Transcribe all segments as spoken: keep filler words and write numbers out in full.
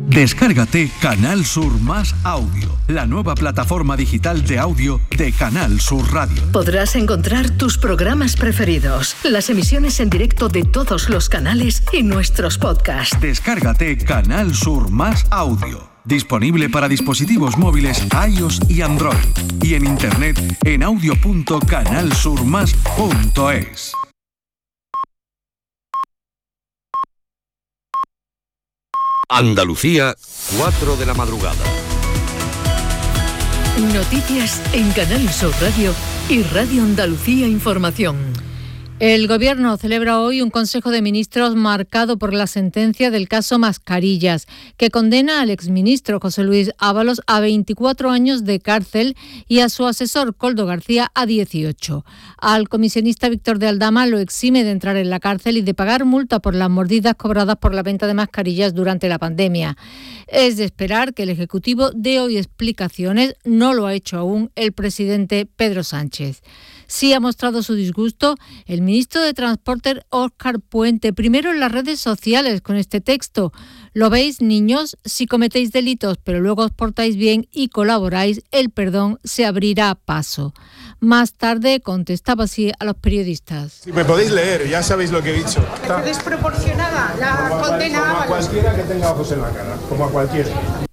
Descárgate Canal Sur Más Audio, la nueva plataforma digital de audio de Canal Sur Radio. Podrás encontrar tus programas preferidos, las emisiones en directo de todos los canales y nuestros podcasts. Descárgate Canal Sur Más Audio. Disponible para dispositivos móviles iOS y Android. Y en internet en audio punto canal sur más punto es. Andalucía, cuatro de la madrugada. Noticias en Canal Sur Radio y Radio Andalucía Información. El Gobierno celebra hoy un Consejo de Ministros marcado por la sentencia del caso Mascarillas, que condena al exministro José Luis Ábalos a veinticuatro años de cárcel y a su asesor Koldo García a dieciocho. Al comisionista Víctor de Aldama lo exime de entrar en la cárcel y de pagar multa por las mordidas cobradas por la venta de mascarillas durante la pandemia. Es de esperar que el Ejecutivo dé hoy explicaciones, no lo ha hecho aún el presidente Pedro Sánchez. Sí ha mostrado su disgusto el ministro de Transporte Óscar Puente, primero en las redes sociales con este texto: ¿lo veis, niños? Si cometéis delitos pero luego os portáis bien y colaboráis, el perdón se abrirá paso. Más tarde contestaba así a los periodistas. Si me podéis leer, ya sabéis lo que he dicho. Está desproporcionada la como condena. Como a cualquiera que tenga ojos en la cara, como a cualquiera.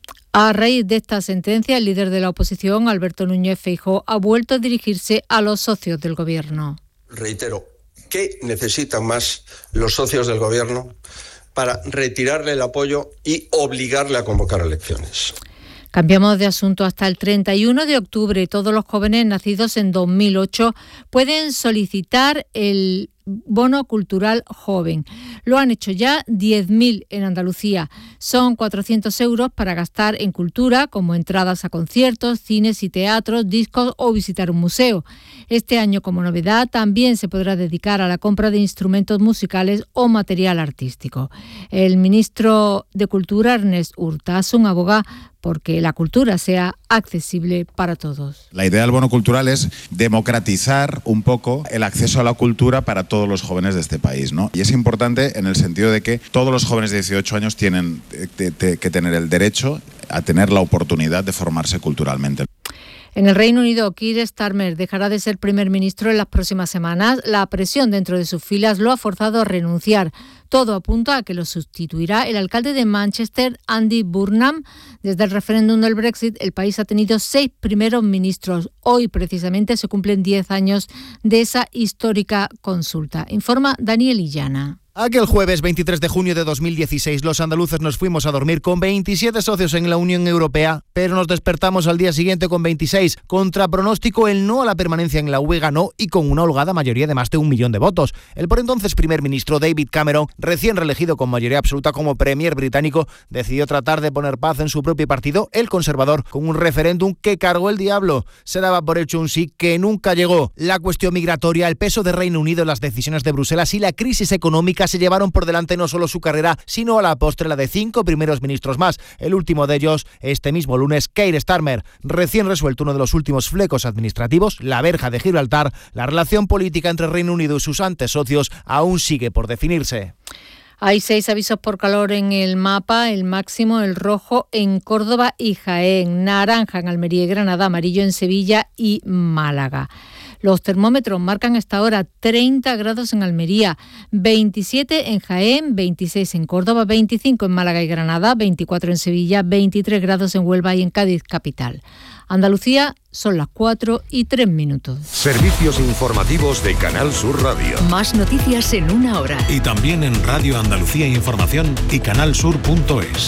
A raíz de esta sentencia, el líder de la oposición, Alberto Núñez Feijóo, ha vuelto a dirigirse a los socios del Gobierno. Reitero, ¿qué necesitan más los socios del Gobierno para retirarle el apoyo y obligarle a convocar elecciones? Cambiamos de asunto. Hasta el treinta y uno de octubre, todos los jóvenes nacidos en dos mil ocho pueden solicitar el bono cultural joven. Lo han hecho ya diez mil en Andalucía. Son cuatrocientos euros para gastar en cultura, como entradas a conciertos, cines y teatros, discos o visitar un museo. Este año, como novedad, también se podrá dedicar a la compra de instrumentos musicales o material artístico. El ministro de Cultura, Ernest Urtasun, aboga porque la cultura sea accesible para todos. La idea del bono cultural es democratizar un poco el acceso a la cultura para todos los jóvenes de este país, ¿no? Y es importante en el sentido de que todos los jóvenes de dieciocho años tienen de, de, que tener el derecho a tener la oportunidad de formarse culturalmente. En el Reino Unido, Keir Starmer dejará de ser primer ministro en las próximas semanas. La presión dentro de sus filas lo ha forzado a renunciar. Todo apunta a que lo sustituirá el alcalde de Manchester, Andy Burnham. Desde el referéndum del Brexit, el país ha tenido seis primeros ministros. Hoy, precisamente, se cumplen diez años de esa histórica consulta. Informa Daniel Illana. Aquel jueves veintitrés de junio de dos mil dieciséis, los andaluces nos fuimos a dormir con veintisiete socios en la Unión Europea, pero nos despertamos al día siguiente con veintiséis. Contra pronóstico, el no a la permanencia en la U E ganó y con una holgada mayoría de más de un millón de votos. El por entonces primer ministro David Cameron, recién reelegido con mayoría absoluta como premier británico, decidió tratar de poner paz en su propio partido, el Conservador, con un referéndum que cargó el diablo. Se daba por hecho un sí que nunca llegó. La cuestión migratoria, el peso de Reino Unido en las decisiones de Bruselas y la crisis económica se llevaron por delante no solo su carrera, sino a la postre la de cinco primeros ministros más. El último de ellos, este mismo lunes, Keir Starmer. Recién resuelto uno de los últimos flecos administrativos, la verja de Gibraltar, la relación política entre Reino Unido y sus antes socios aún sigue por definirse. Hay seis avisos por calor en el mapa, el máximo, el rojo en Córdoba y Jaén, naranja en Almería y Granada, amarillo en Sevilla y Málaga. Los termómetros marcan hasta ahora treinta grados en Almería, veintisiete en Jaén, veintiséis en Córdoba, veinticinco en Málaga y Granada, veinticuatro en Sevilla, veintitrés grados en Huelva y en Cádiz capital. Andalucía, son las cuatro y tres minutos. Servicios informativos de Canal Sur Radio. Más noticias en una hora. Y también en Radio Andalucía Información y canal sur punto es.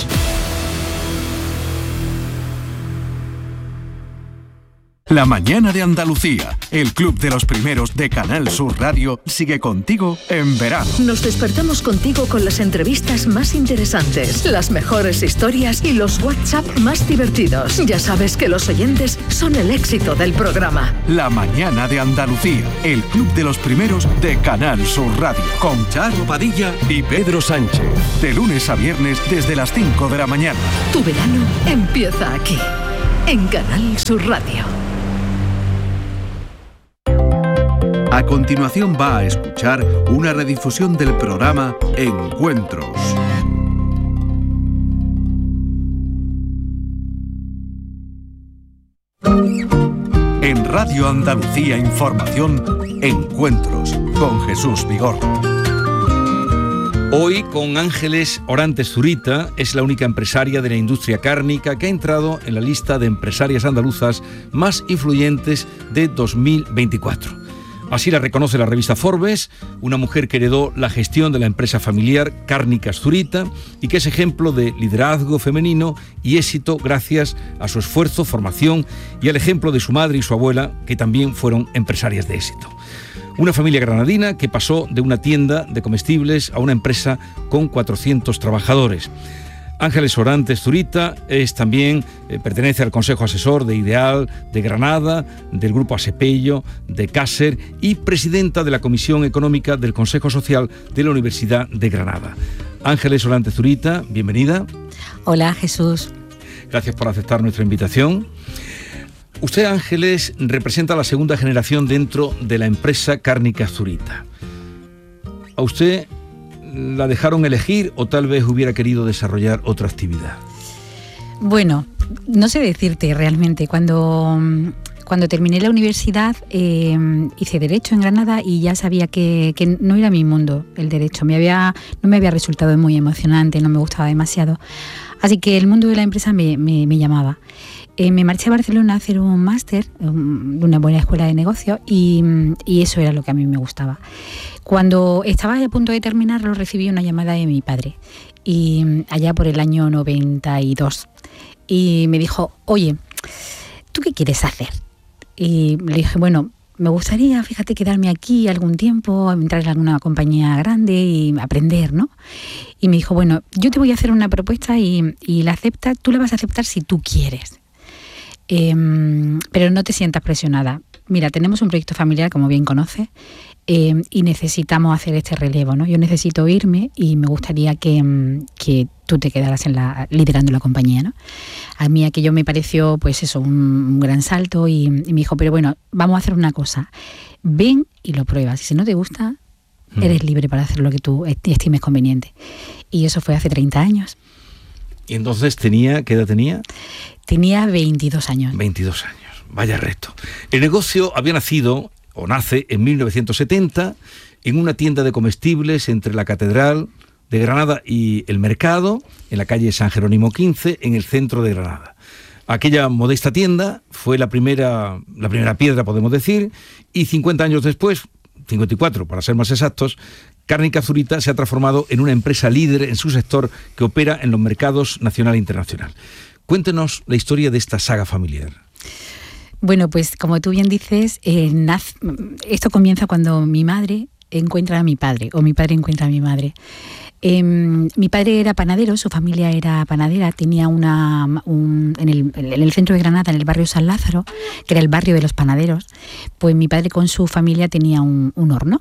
La mañana de Andalucía, el club de los primeros de Canal Sur Radio, sigue contigo en verano. Nos despertamos contigo con las entrevistas más interesantes, las mejores historias y los WhatsApp más divertidos. Ya sabes que los oyentes son el éxito del programa. La mañana de Andalucía, el club de los primeros de Canal Sur Radio, con Charo Padilla y Pedro Sánchez. De lunes a viernes desde las cinco de la mañana. Tu verano empieza aquí, en Canal Sur Radio. A continuación va a escuchar una redifusión del programa Encuentros. Radio Andalucía Información, Encuentros con Jesús Vigorra. Hoy con Ángeles Orantes Zurita, es la única empresaria de la industria cárnica que ha entrado en la lista de empresarias andaluzas más influyentes de dos mil veinticuatro. Así la reconoce la revista Forbes, una mujer que heredó la gestión de la empresa familiar Cárnicas Zurita y que es ejemplo de liderazgo femenino y éxito gracias a su esfuerzo, formación y al ejemplo de su madre y su abuela, que también fueron empresarias de éxito. Una familia granadina que pasó de una tienda de comestibles a una empresa con cuatrocientos trabajadores. Ángeles Orantes Zurita es también, eh, pertenece al Consejo Asesor de Ideal de Granada, del Grupo Asepello, de Cácer y presidenta de la Comisión Económica del Consejo Social de la Universidad de Granada. Ángeles Orantes Zurita, bienvenida. Hola, Jesús. Gracias por aceptar nuestra invitación. Usted, Ángeles, representa a la segunda generación dentro de la empresa Cárnicas Zurita. ¿A usted la dejaron elegir o tal vez hubiera querido desarrollar otra actividad? Bueno, no sé decirte realmente. Cuando, cuando terminé la universidad eh, hice Derecho en Granada y ya sabía que, que no era mi mundo el Derecho. Me había, no me había resultado muy emocionante, no me gustaba demasiado. Así que el mundo de la empresa me, me, me llamaba. Eh, me marché a Barcelona a hacer un máster de una buena escuela de negocios y, y eso era lo que a mí me gustaba. Cuando estaba a punto de terminarlo recibí una llamada de mi padre, y allá por el año noventa y dos, y me dijo: oye, ¿tú qué quieres hacer? Y le dije: bueno, me gustaría, fíjate, quedarme aquí algún tiempo, entrar en alguna compañía grande y aprender, ¿no? Y me dijo: bueno, yo te voy a hacer una propuesta y, y la aceptas, tú la vas a aceptar si tú quieres. Eh, pero no te sientas presionada. Mira, tenemos un proyecto familiar, como bien conoces, eh, y necesitamos hacer este relevo, ¿no? Yo necesito irme y me gustaría que, que tú te quedaras en la, liderando la compañía, ¿no? A mí aquello me pareció, pues eso, un, un gran salto y, y me dijo: pero bueno, vamos a hacer una cosa, ven y lo pruebas, y si no te gusta, mm. eres libre para hacer lo que tú estimes conveniente. Y eso fue hace treinta años. ¿Y entonces tenía, qué edad tenía? Tenía veintidós años. veintidós años, vaya reto. El negocio había nacido, o nace, en mil novecientos setenta, en una tienda de comestibles entre la Catedral de Granada y el Mercado, en la calle San Jerónimo quince, en el centro de Granada. Aquella modesta tienda fue la primera, la primera piedra, podemos decir, y cincuenta años después, cincuenta y cuatro para ser más exactos, Cárnicas Zurita se ha transformado en una empresa líder en su sector que opera en los mercados nacional e internacional. Cuéntenos la historia de esta saga familiar. Bueno, pues como tú bien dices, eh, nace, esto comienza cuando mi madre encuentra a mi padre, o mi padre encuentra a mi madre. Eh, mi padre era panadero, su familia era panadera, tenía una un, en, el, en el centro de Granada, en el barrio San Lázaro, que era el barrio de los panaderos, pues mi padre con su familia tenía un, un horno.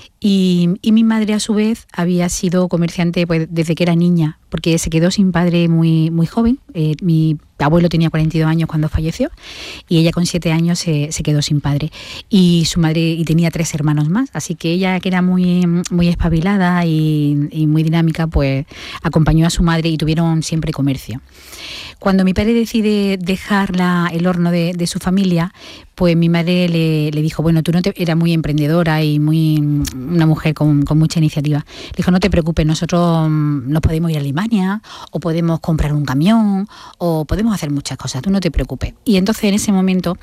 Y, y mi madre, a su vez, había sido comerciante pues, desde que era niña, porque se quedó sin padre muy, muy joven. Eh, mi abuelo tenía cuarenta y dos años cuando falleció y ella con siete años se, se quedó sin padre. Y su madre y tenía tres hermanos más, así que ella, que era muy, muy espabilada y, y muy dinámica, pues acompañó a su madre y tuvieron siempre comercio. Cuando mi padre decide dejar la, el horno de, de su familia, pues mi madre le, le dijo: bueno, tú no te, era muy emprendedora y muy una mujer con, con mucha iniciativa. Le dijo: no te preocupes, nosotros nos podemos ir a Alemania, o podemos comprar un camión, o podemos hacer muchas cosas, tú no te preocupes. Y entonces en ese momento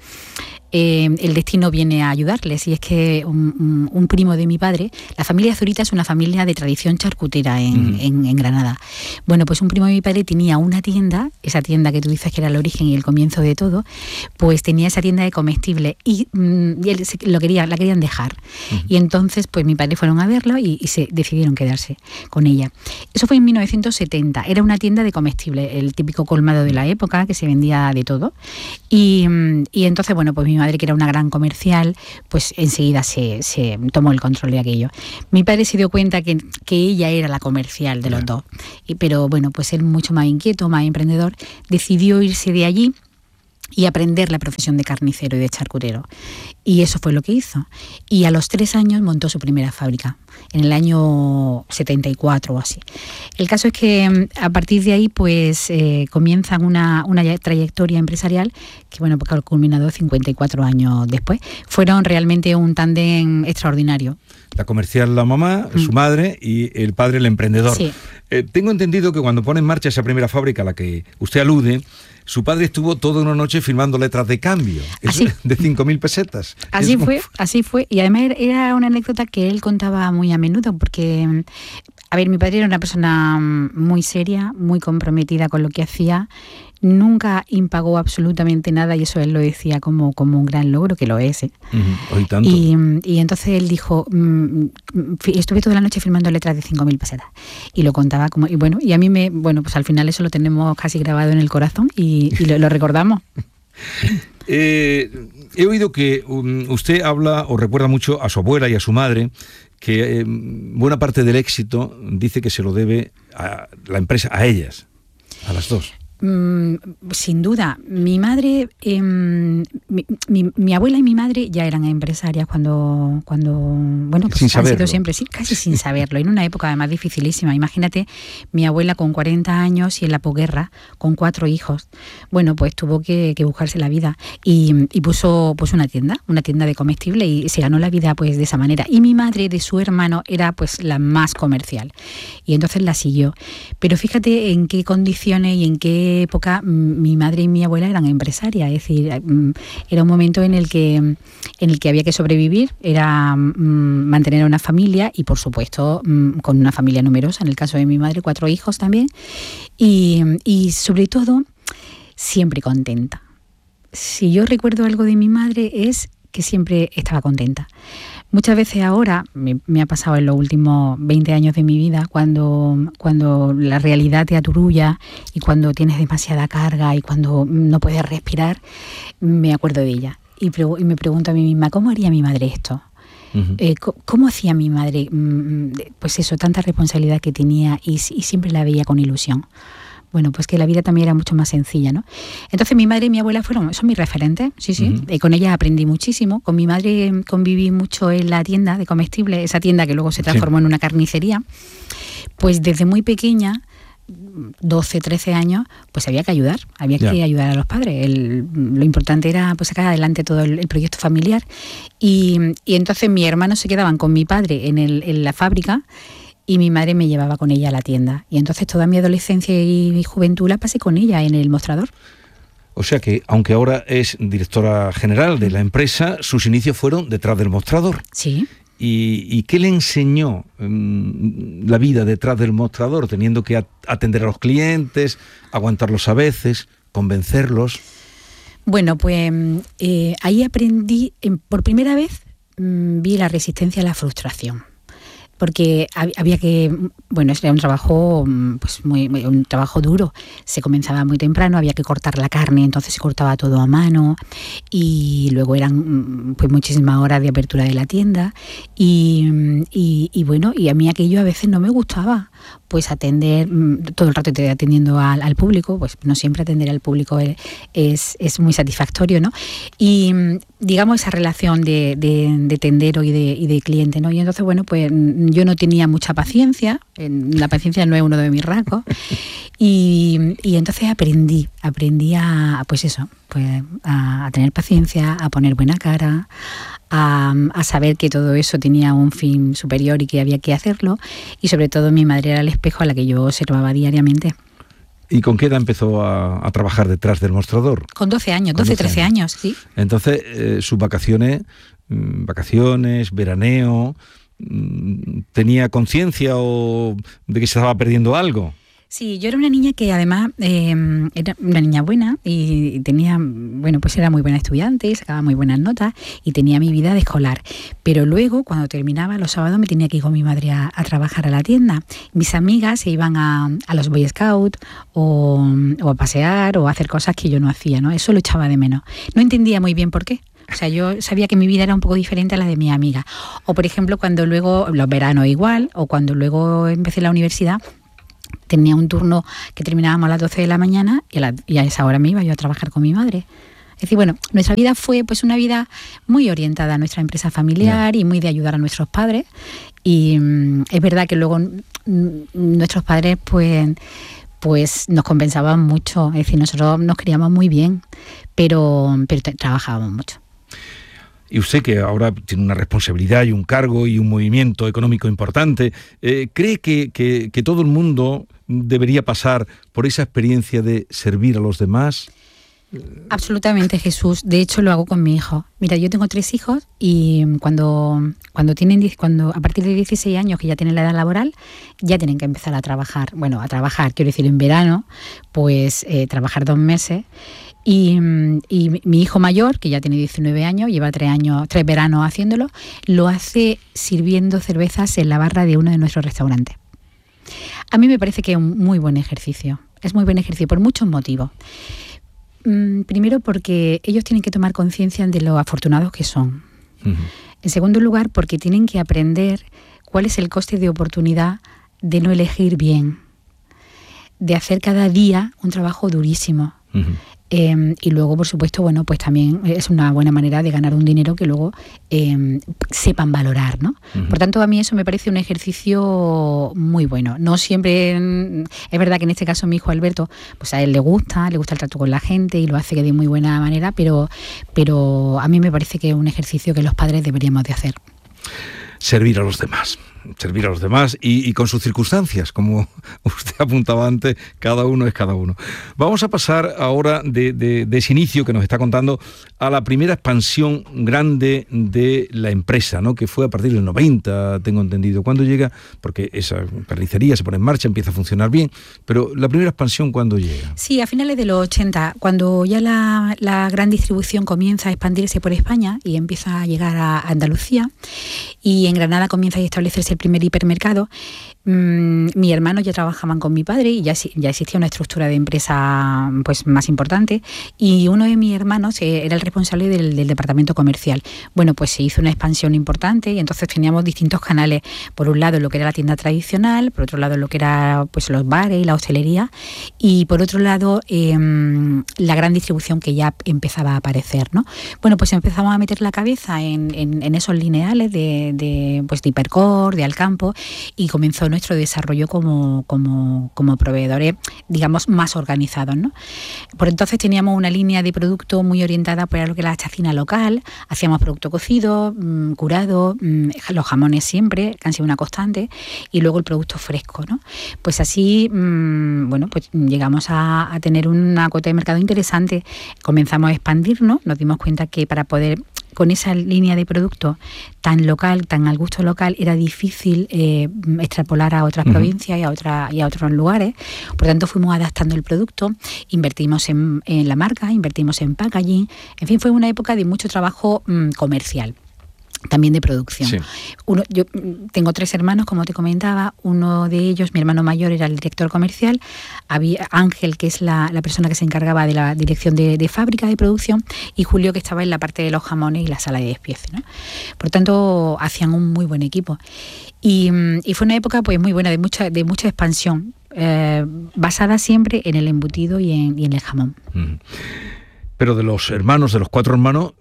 eh, el destino viene a ayudarles, y es que un, un, un primo de mi padre, la familia Zurita es una familia de tradición charcutera en, uh-huh. en, en Granada. Bueno, pues un primo de mi padre tenía una tienda, esa tienda que tú dices que era el origen y el comienzo de todo, pues tenía esa tienda de comestibles y, mm, y él se, lo quería, la querían dejar. Uh-huh. Y entonces pues mi padre fueron a verlo y, y se decidieron quedarse con ella. Eso fue en mil novecientos setenta, era una tienda de comestibles, el típico colmado de la época, que se vendía de todo. Y, y entonces, bueno, pues mi madre, que era una gran comercial, pues enseguida se, se tomó el control de aquello. Mi padre se dio cuenta que, que ella era la comercial de los dos, y, pero bueno, pues él, mucho más inquieto, más emprendedor, decidió irse de allí y aprender la profesión de carnicero y de charcutero. Y eso fue lo que hizo. Y a los tres años montó su primera fábrica, en el año setenta y cuatro o así. El caso es que a partir de ahí pues eh, comienzan una, una trayectoria empresarial que, bueno, pues ha culminado cincuenta y cuatro años después. Fueron realmente un tándem extraordinario. La comercial, la mamá, mm. su madre, y el padre, el emprendedor. Sí. Eh, tengo entendido que cuando pone en marcha esa primera fábrica a la que usted alude, su padre estuvo toda una noche firmando letras de cambio, así, de cinco mil pesetas. Así es fue, muy... así fue. Y además era una anécdota que él contaba muy a menudo, porque, a ver, mi padre era una persona muy seria, muy comprometida con lo que hacía. Nunca impagó absolutamente nada y eso él lo decía como, como un gran logro, que lo es. ¿eh? Uh-huh. Hoy tanto. Y, y entonces él dijo, mmm, estuve toda la noche firmando letras de cinco mil pesetas. Y lo contaba como, y bueno, y a mí me, bueno, pues al final eso lo tenemos casi grabado en el corazón y, y lo, lo recordamos. eh, he oído que um, usted habla o recuerda mucho a su abuela y a su madre, que eh, buena parte del éxito dice que se lo debe a la empresa, a ellas, a las dos. Mm, sin duda, mi madre, eh, mi, mi, mi abuela y mi madre ya eran empresarias cuando, cuando bueno, pues sin han saberlo. sido siempre, sí, casi sin saberlo, en una época además dificilísima. Imagínate, mi abuela con cuarenta años y en la posguerra, con cuatro hijos. Bueno, pues tuvo que, que buscarse la vida y, y puso, puso una tienda, una tienda de comestible y se ganó la vida pues de esa manera. Y mi madre de su hermano era pues la más comercial y entonces la siguió. Pero fíjate en qué condiciones y en qué época mi madre y mi abuela eran empresarias, es decir, era un momento en el que en el que había que sobrevivir, era mantener a una familia y por supuesto con una familia numerosa, en el caso de mi madre cuatro hijos también y, y sobre todo siempre contenta. Si yo recuerdo algo de mi madre es que siempre estaba contenta. Muchas veces ahora, me, me ha pasado en los últimos veinte años de mi vida, cuando, cuando la realidad te aturulla y cuando tienes demasiada carga y cuando no puedes respirar, me acuerdo de ella. Y, pre- y me pregunto a mí misma, ¿cómo haría mi madre esto? Uh-huh. Eh, ¿Cómo hacía mi madre? Pues eso, tanta responsabilidad que tenía y, y siempre la veía con ilusión. Bueno, pues que la vida también era mucho más sencilla, ¿no? Entonces mi madre y mi abuela fueron, son mis referentes, sí, sí. Uh-huh. Y con ellas aprendí muchísimo. Con mi madre conviví mucho en la tienda de comestibles, esa tienda que luego se transformó sí. en una carnicería. Pues desde muy pequeña, doce, trece años, pues había que ayudar, había yeah. que ayudar a los padres. El, lo importante era pues sacar adelante todo el, el proyecto familiar. Y, y entonces mis hermanos se quedaban con mi padre en, el, en la fábrica y mi madre me llevaba con ella a la tienda. Y entonces toda mi adolescencia y mi juventud la pasé con ella en el mostrador. O sea que, aunque ahora es directora general de la empresa, sus inicios fueron detrás del mostrador. Sí. ¿Y, y qué le enseñó um, la vida detrás del mostrador, teniendo que atender a los clientes, aguantarlos a veces, convencerlos? Bueno, pues eh, ahí aprendí, eh, por primera vez mmm, vi la resistencia a la frustración. Porque había que, bueno, era un trabajo, pues muy, muy, un trabajo duro. Se comenzaba muy temprano, había que cortar la carne, entonces se cortaba todo a mano y luego eran pues muchísimas horas de apertura de la tienda y, y, y bueno, y a mí aquello a veces no me gustaba, pues atender, todo el rato estoy atendiendo al, al público, pues no siempre atender al público es, es muy satisfactorio, ¿no? Y digamos esa relación de, de, de tendero y de, y de cliente, ¿no? Y entonces, bueno, pues yo no tenía mucha paciencia, la paciencia no es uno de mis rasgos, y, y entonces aprendí, aprendí a, pues eso, pues a, a tener paciencia, a poner buena cara, a, a saber que todo eso tenía un fin superior y que había que hacerlo, y sobre todo mi madre era el espejo a la que yo observaba diariamente. ¿Y con qué edad empezó a, a trabajar detrás del mostrador? Con doce años, doce, trece años, sí. Entonces, eh, sus vacaciones, vacaciones, veraneo, ¿tenía conciencia o de que se estaba perdiendo algo? Sí, yo era una niña que además eh, era una niña buena y tenía, bueno, pues era muy buena estudiante, sacaba muy buenas notas y tenía mi vida de escolar. Pero luego, cuando terminaba los sábados, me tenía que ir con mi madre a, a trabajar a la tienda. Mis amigas se iban a, a los Boy Scouts o, o a pasear o a hacer cosas que yo no hacía, ¿no? Eso lo echaba de menos. No entendía muy bien por qué. O sea, yo sabía que mi vida era un poco diferente a la de mi amiga. O, por ejemplo, cuando luego, los veranos igual, o cuando luego empecé la universidad, tenía un turno que terminábamos a las doce de la mañana y a, la, y a esa hora me iba yo a trabajar con mi madre. Es decir, bueno, nuestra vida fue pues una vida muy orientada a nuestra empresa familiar yeah. y muy de ayudar a nuestros padres. Y mm, es verdad que luego mm, nuestros padres pues, pues nos compensaban mucho. Es decir, nosotros nos queríamos muy bien, pero, pero t- trabajábamos mucho. Y usted, que ahora tiene una responsabilidad y un cargo y un movimiento económico importante, eh, ¿cree que, que, que todo el mundo debería pasar por esa experiencia de servir a los demás? Absolutamente, Jesús. De hecho, lo hago con mi hijo. Mira, yo tengo tres hijos y cuando, cuando tienen, cuando a partir de dieciséis años, que ya tienen la edad laboral, ya tienen que empezar a trabajar. Bueno, a trabajar, quiero decir, en verano, pues eh, trabajar dos meses. Y, y mi hijo mayor, que ya tiene diecinueve años, lleva tres años, tres veranos haciéndolo, lo hace sirviendo cervezas en la barra de uno de nuestros restaurantes. A mí me parece que es un muy buen ejercicio. Es muy buen ejercicio por muchos motivos. Primero porque ellos tienen que tomar conciencia de lo afortunados que son. Uh-huh. En segundo lugar, porque tienen que aprender cuál es el coste de oportunidad de no elegir bien, de hacer cada día un trabajo durísimo. Uh-huh. Eh, y luego, por supuesto, bueno, pues también es una buena manera de ganar un dinero que luego eh, sepan valorar, ¿no? Uh-huh. Por tanto, a mí eso me parece un ejercicio muy bueno. No siempre, es verdad que en este caso mi hijo Alberto, pues a él le gusta, le gusta el trato con la gente y lo hace de muy buena manera, pero, pero a mí me parece que es un ejercicio que los padres deberíamos de hacer. Servir a los demás. Servir a los demás y, y con sus circunstancias, como usted apuntaba antes, cada uno es cada uno. Vamos a pasar ahora de, de, de ese inicio que nos está contando a la primera expansión grande de la empresa, ¿no? Que fue a partir del noventa, tengo entendido. ¿Cuándo llega? Porque esa carnicería se pone en marcha, empieza a funcionar bien, pero la primera expansión, ¿cuándo llega? Sí, a finales de los ochenta, cuando ya la, la gran distribución comienza a expandirse por España y empieza a llegar a Andalucía, y en Granada comienza a establecerse el primer hipermercado. Mm, mi hermano ya trabajaban con mi padre y ya, ya existía una estructura de empresa pues más importante, y uno de mis hermanos eh, era el responsable del, del departamento comercial. Bueno, pues se hizo una expansión importante y entonces teníamos distintos canales. Por un lado lo que era la tienda tradicional, por otro lado lo que era pues los bares y la hostelería, y por otro lado eh, la gran distribución que ya empezaba a aparecer, ¿no? Bueno, pues empezamos a meter la cabeza en, en, en esos lineales de, de, pues de Hipercor, de Alcampo, y comenzó nuestro desarrollo como, como, como proveedores, digamos, más organizados, ¿no? Por entonces teníamos una línea de producto muy orientada por lo que era la chacina local, hacíamos producto cocido, mmm, curado, mmm, los jamones siempre, que han sido una constante, y luego el producto fresco, ¿no? Pues así, mmm, bueno, pues llegamos a, a tener una cuota de mercado interesante, comenzamos a expandirnos, nos dimos cuenta que para poder con esa línea de producto tan local, tan al gusto local, era difícil eh, extrapolar a otras uh-huh. provincias y a, otra, y a otros lugares. Por tanto, fuimos adaptando el producto, invertimos en, en la marca, invertimos en packaging. En fin, fue una época de mucho trabajo mmm, comercial. También de producción. Sí. Uno, yo tengo tres hermanos, como te comentaba. Uno de ellos, mi hermano mayor, era el director comercial. Había Ángel, que es la, la persona que se encargaba de la dirección de, de fábrica de producción, y Julio, que estaba en la parte de los jamones y la sala de despiece, ¿no? Por tanto, hacían un muy buen equipo. Y, y fue una época pues muy buena, de mucha, de mucha expansión, eh, basada siempre en el embutido y en, y en el jamón. Mm. Pero de los hermanos, de los cuatro hermanos,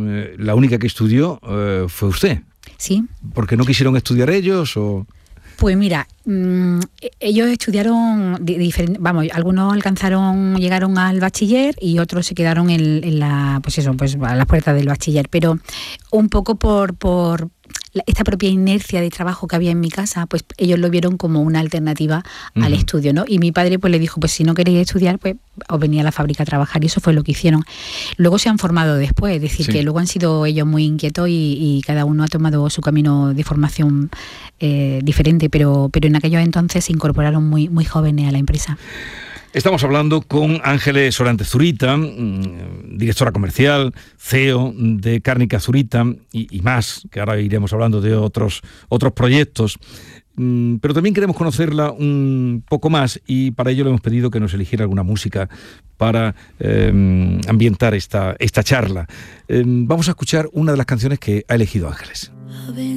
la única que estudió eh, fue usted. Sí. ¿Por qué no quisieron estudiar ellos o...? Pues mira, mmm, ellos estudiaron, diferente, vamos, algunos alcanzaron, llegaron al bachiller y otros se quedaron en, en la, pues eso, pues a las puertas del bachiller, pero un poco por, por esta propia inercia de trabajo que había en mi casa, pues ellos lo vieron como una alternativa uh-huh. al estudio, ¿no? Y mi padre pues le dijo, pues si no queréis estudiar, pues os venía a la fábrica a trabajar, y eso fue lo que hicieron. Luego se han formado después, es decir, sí. que luego han sido ellos muy inquietos y, y cada uno ha tomado su camino de formación eh, diferente, pero, pero en aquellos entonces se incorporaron muy, muy jóvenes a la empresa. Estamos hablando con Ángeles Orantes Zurita, directora comercial, C E O de Cárnica Zurita y, y más, que ahora iremos hablando de otros, otros proyectos. Pero también queremos conocerla un poco más, y para ello le hemos pedido que nos eligiera alguna música para eh, ambientar esta, esta charla. Eh, vamos a escuchar una de las canciones que ha elegido Ángeles.